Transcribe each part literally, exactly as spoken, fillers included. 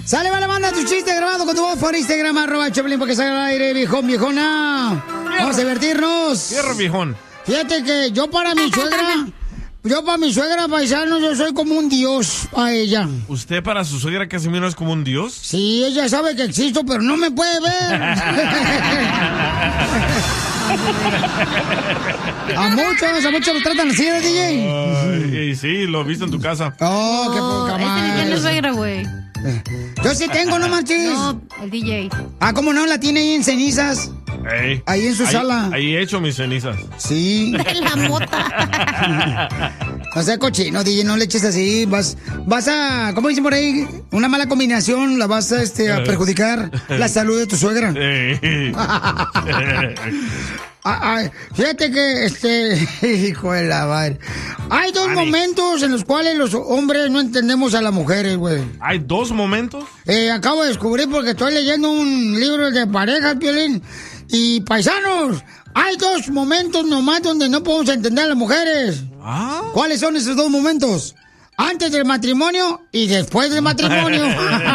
Sale, vale, manda tu chiste grabado con tu voz por Instagram, arroba Choplin, porque salga al aire, viejón, viejona. Vamos a divertirnos. Cierra, viejón. Fíjate que yo para mi suegra, yo para mi suegra, paisano, yo soy como un dios a ella. ¿Usted para su suegra Casimiro es como un dios? Sí, ella sabe que existo, pero no me puede ver. A muchos, a muchos los tratan así, ¿eh, D J? Ay, sí, lo he visto en tu casa. Oh, qué poca Este madre. ni tiene suegra, güey. Yo sí tengo, no manches. No, el D J. Ah, ¿cómo no? La tiene ahí en cenizas. Ey. Ahí en su ahí, sala. Ahí he hecho mis cenizas. Sí. La mota. No sea cochino, D J, no le eches así. Vas, vas a, ¿cómo dicen por ahí? Una mala combinación la vas a, este, a perjudicar la salud de tu suegra. Ey. Ah, ah, fíjate que, este, hijo de la madre. Hay dos Ani. momentos en los cuales los hombres no entendemos a las mujeres, güey. ¿Hay dos momentos? Eh, acabo de descubrir porque estoy leyendo un libro de parejas, Piolín. Y paisanos, hay dos momentos nomás donde no podemos entender a las mujeres. Ah. ¿Cuáles son esos dos momentos? Antes del matrimonio y después del matrimonio.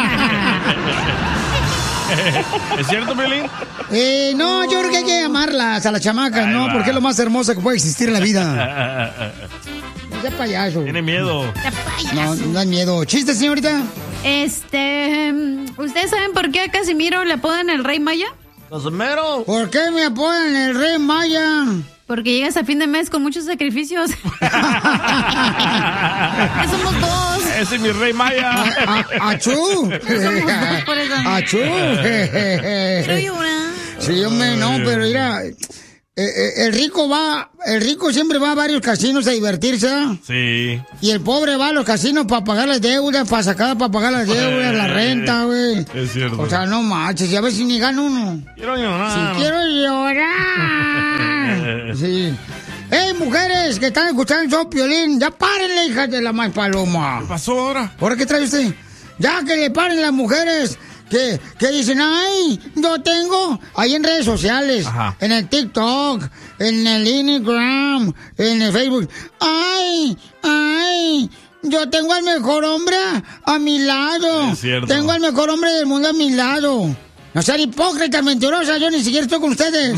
¿Es cierto, Pelín? Eh, no, yo creo que hay que amarlas a las chamacas, Ahí ¿no? va. Porque es lo más hermoso que puede existir en la vida. No sea payaso. Tiene miedo. No, no hay miedo. ¿Chiste, señorita? Este, ¿ustedes saben por qué a Casimiro le apodan el Rey Maya? Casimiro. ¿Por qué me apodan el Rey Maya? Porque llegas a fin de mes con muchos sacrificios. Somos dos. Ese es mi Rey Maya. A- a- ¡Achú! Somos dos por eso. ¡Achú! Quiero llorar. Sí, hombre, no, pero mira, eh, eh, el rico va, el rico siempre va a varios casinos a divertirse, ¿eh? Sí. Y el pobre va a los casinos para pagar las deudas, para sacar, para pagar las deudas, la renta, güey. Es cierto. O sea, no manches, ya ves si ni gana uno. Quiero llorar. Si quiero llorar. Sí. ¡Ey, mujeres que están escuchando el show, Piolín! ¡Ya párenle, hijas de la más paloma! ¿Qué pasó ahora? ¿Ahora qué trae usted? Ya que le paren las mujeres que, que dicen, ¡ay, yo tengo! Ahí en redes sociales, Ajá. en el TikTok, en el Instagram, en el Facebook. ¡Ay, ay! Yo tengo al mejor hombre a mi lado. Es cierto. Tengo al mejor hombre del mundo a mi lado. No sean hipócritas, mentirosas, yo ni siquiera estoy con ustedes.